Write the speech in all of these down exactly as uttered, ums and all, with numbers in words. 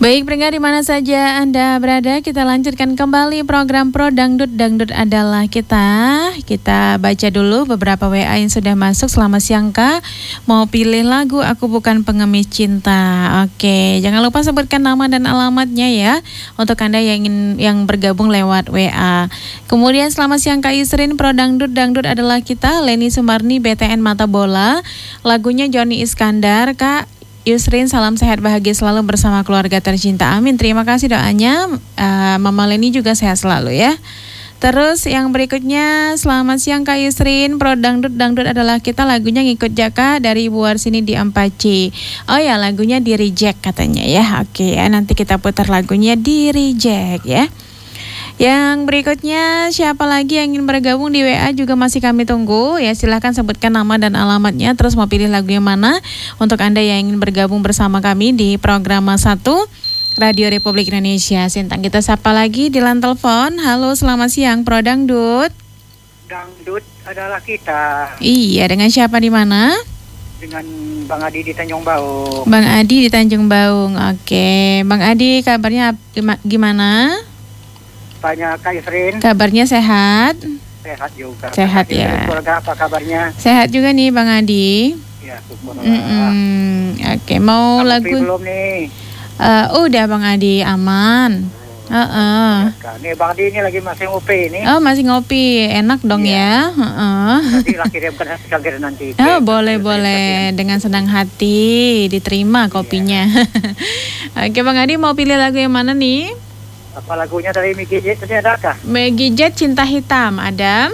Baik pendengar di mana saja Anda berada, kita lanjutkan kembali program Pro Dangdut. Dangdut adalah kita. Kita baca dulu beberapa W A yang sudah masuk. Selamat siang Kak, mau pilih lagu Aku Bukan Pengemis Cinta. Oke, jangan lupa sebutkan nama dan alamatnya ya, untuk Anda yang ingin yang bergabung lewat W A. Kemudian selamat siang Kak Yusrin, Pro Dangdut. Dangdut adalah kita. Leni Sumarni, B T N Mata Bola. Lagunya Joni Iskandar. Kak Yusrin, salam sehat bahagia selalu bersama keluarga tercinta. Amin. Terima kasih doanya. Uh, Mama Leni juga sehat selalu ya. Terus yang berikutnya, selamat siang Kak Yusrin, Pro Dangdut. Dangdut adalah kita, lagunya Ngikut Jaka dari Bu Warsini di Ampaci. Oh ya, lagunya Di Reject katanya ya. Oke ya, nanti kita putar lagunya Di Reject ya. Yang berikutnya, siapa lagi yang ingin bergabung di W A juga masih kami tunggu ya. Silahkan sebutkan nama dan alamatnya, terus mau pilih lagu yang mana untuk Anda yang ingin bergabung bersama kami di program satu Radio Republik Indonesia. Sintang, kita sapa lagi di line telepon. Halo, selamat siang Pro Dangdut. Dangdut adalah kita. Iya, dengan siapa di mana? Dengan Bang Adi di Tanjung Baung. Bang Adi di Tanjung Baung. Oke, Bang Adi, kabarnya gimana? Banyak Kak Yusrin. Kabarnya sehat? Sehat juga. Sehat ya. Keluarga apa kabarnya? Sehat juga nih Bang Adi. Ya, syukurlah. Oke, mau Kamu lagu? belum nih? Uh, udah Bang Adi, aman. Uh-uh. Nih Bang Adi ini lagi masih ngopi nih. Oh, masih ngopi, enak dong ya. Uh-uh. Nanti lah kirimkan hasil nanti. Oh, boleh boleh, dengan senang hati diterima kopinya. Oke Bang Adi, mau pilih lagu yang mana nih? Apa lagunya dari Meggy Jet tadi ada kah? Meggy Jet Cinta Hitam, ada.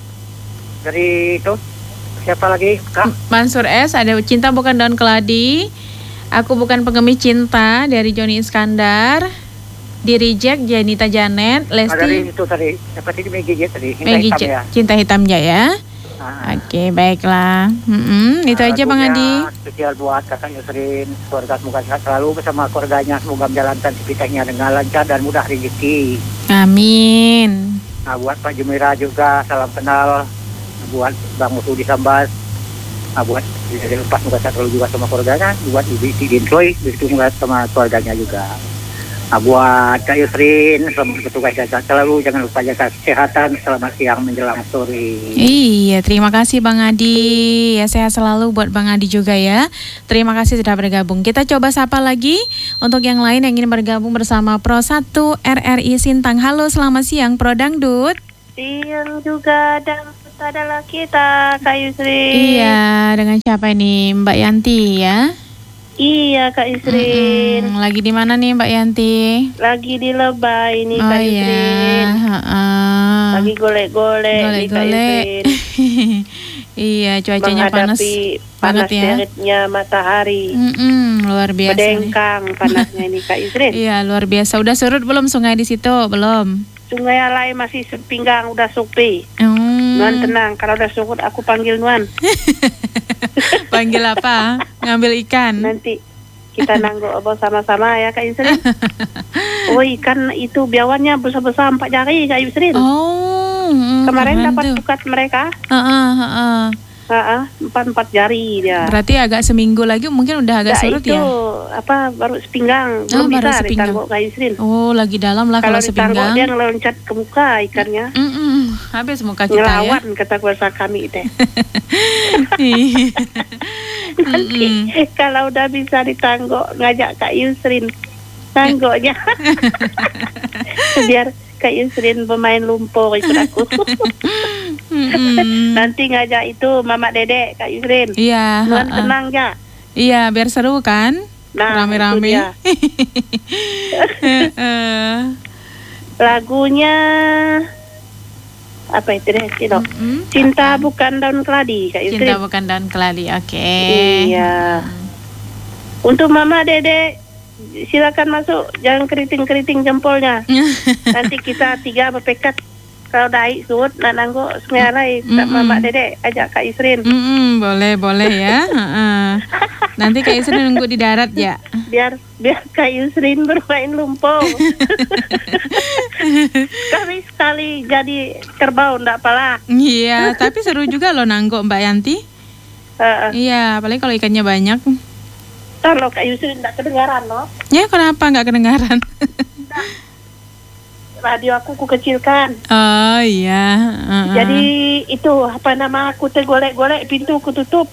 Dari itu siapa lagi Kak? Mansur S, ada Cinta Bukan Daun Keladi. Aku Bukan Pengemis Cinta dari Joni Iskandar. Di Reject Janita Janet, Lesti. Nah, dari itu tadi, siapa tadi Meggy Jet tadi? Cinta Meggy Hitam Jet, ya. Cinta Hitam ya. Ah. Oke, baiklah. Mm-hmm, itu nah, aja Bang Adi. Spesial buat Kakak Yusrin, keluarga semoga sehat selalu bersama keluarganya, semoga menjalankan aktivitasnya dengan lancar dan mudah rezeki. Amin. Nah, buat Pak Jumira juga salam kenal. Buat Bang Mutu di Sambas. Nah, buat dari lepas semoga sehat selalu juga sama keluarganya. Buat Ibu Iti Dinsoy, begitu juga sama keluarganya juga. Nah, buat Kak Yusrin, selamat bertugas jaga selalu, jangan lupa jaga kesehatan, selamat siang menjelang sore. Iya, terima kasih Bang Adi. Ya, sehat selalu buat Bang Adi juga ya. Terima kasih sudah bergabung. Kita coba sapa lagi untuk yang lain yang ingin bergabung bersama Pro satu R R I Sintang. Halo, selamat siang Pro Dangdut. Siang juga, Dangdut adalah kita, Kak Yusrin. Iya, dengan siapa ini? Mbak Yanti ya? Iya Kak Yusrin. Mm-hmm. Lagi di mana nih Mbak Yanti? Lagi di Lebay nih oh, Kak Yusrin. Iya. Uh-uh. Lagi golek-golek nih Kak Yusrin. Iya, cuacanya panas panas banget ya. Teritnya matahari. Mm-mm, luar biasa. Berdengkang panasnya ini Kak Yusrin. Iya, luar biasa. Udah surut belum sungai di situ? Belum. Sungai Alai masih sepinggang, udah sepi. Mm. Nuan tenang, kalau udah surut aku panggil Nuan. Panggil apa? Ngambil ikan. Nanti kita nanggok abang sama-sama ya Kak Yusrin. Oh, ikan itu biawannya besar-besar empat jari Kak Yusrin. Oh, mm, kemarin dapat tuh. pukat mereka. Heeh, heeh. Heeh, empat-empat jari dia. Berarti agak seminggu lagi mungkin udah agak Nggak, surut itu, ya? apa baru sepinggang, belum oh, bisa sepinggang. ditangguk Kak Yusrin. Oh, lagi dalam lah kalau, kalau sepinggang. Kalau ditangguk dia ngeloncat ke muka ikannya. Mm-mm. Habis muka kita ngelawan, ya. kata kuasa kami teh. Nanti kalau udah bisa ditangguk ngajak Kak Yusrin tangguknya. Biar Kak Yusrin pemain lumpur ikut aku. Nanti ngajak itu Mama Dedek Kak Yusrin. Iya. Nuan tenang ya. Iya, biar seru kan? Nah, rame-rame. Lagunya apa itu deh Cino? Mm-hmm. Cinta apa? Bukan Daun Keladi Kak Yusrin. Cinta Bukan Daun Keladi, oke. Okay. Iya. Hmm. Untuk Mama Dedek silakan masuk, jangan keriting-keriting jempolnya. Nanti kita tiga berpekat kalau daik surut nak nanggo Sungai Alai, mm-hmm. Mama Dedek ajak Kak Yusrin. Mm-hmm, boleh boleh ya. Nanti Kak Yusrin nunggu di darat ya. Biar biar Kak Yusrin bermain lumpur. Kami sekali jadi kerbau ndak apalah. Iya, tapi seru juga loh nanggo Mbak Yanti. Uh-uh. Iya, apalagi kalau ikannya banyak. Ntar lo Kak Yusri nggak kedengaran loh. Ya kenapa nggak kedengaran? Radio aku ku kecilkan. Oh iya. Uh-uh. Jadi itu apa nama aku teh golek-golek pintu ku tutup.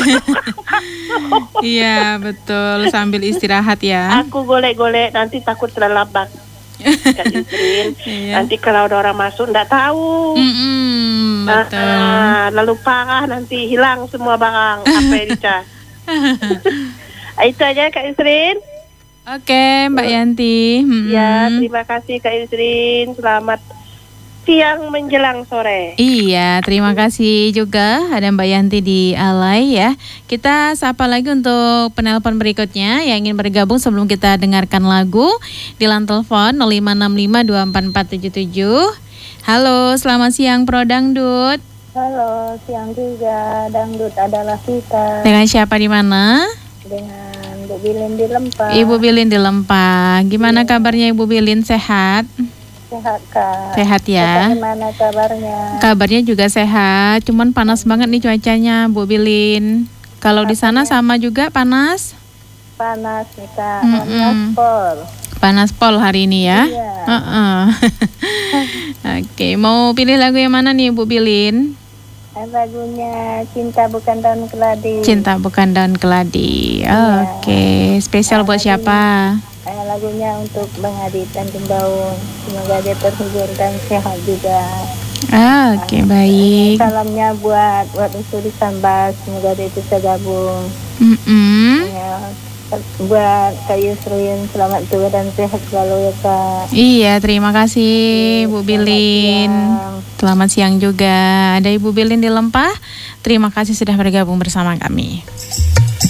Iya betul, sambil istirahat ya. Aku golek-golek nanti takut terlambat. Kak Yusrin. Iya. Nanti kalau ada orang masuk nggak tahu. Mm-mm, betul. Ah, lalu parah nanti hilang semua barang apa yang dicas. Itu aja Kak Yusrin. Oke, Mbak Yanti. Mm-mm. Ya, terima kasih Kak Yusrin. Selamat siang menjelang sore. Iya, terima kasih juga ada Mbak Yanti di Alay ya. Kita sapa lagi untuk penelpon berikutnya yang ingin bergabung sebelum kita dengarkan lagu di line telepon nol lima enam lima dua empat empat tujuh tujuh. Halo, selamat siang Pro Dangdut. Halo, siang juga. Dangdut adalah kita. Dengan siapa di mana? Dengan Bu Bilin di Lempang. Ibu Bilin di Lempang. Gimana kabarnya Ibu Bilin? Sehat? Sehat Kak. Sehat ya. Bagaimana kabarnya? Kabarnya juga sehat, cuman panas banget nih cuacanya Bu Bilin. Kalau di sana sama juga panas? Panas nih Kak. Mm-mm. Panas pol. Panas pol hari ini ya. Iya. Uh-uh. Oke, mau pilih lagu yang mana nih Bu Bilin? Lagunya Cinta Bukan Daun Keladi. Cinta Bukan Daun Keladi. Iya. Oke, spesial buat siapa? Eh, lagunya untuk Bang Adi Tanjung Daun. Semoga dia terhibur dan sehat juga. Ah, Oke, baik. Salamnya buat buat Usul di Sambas. Semoga dia bisa gabung. Mm-mm. Ya, buat Kak Yusrin, selamat tua dan sehat selalu ya Kak. Iya, terima kasih Bu Selamat Bilin. siang. Selamat siang juga. Ada Ibu Bilin di Lempah. Terima kasih sudah bergabung bersama kami.